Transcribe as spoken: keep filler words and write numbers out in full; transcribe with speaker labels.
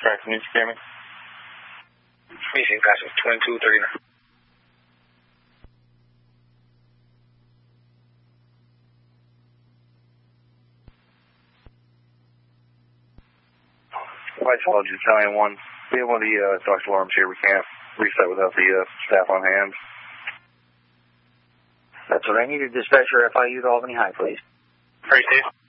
Speaker 1: Correct. Can you hear me?
Speaker 2: Missing passing twenty-two thirty-nine.
Speaker 3: White Soldier Battalion one. We have one of the uh, dark alarms here. We can't reset without the uh, staff on hand.
Speaker 4: That's what I needed. Dispatcher F I U to Albany High, please.
Speaker 1: Hurry, Steve.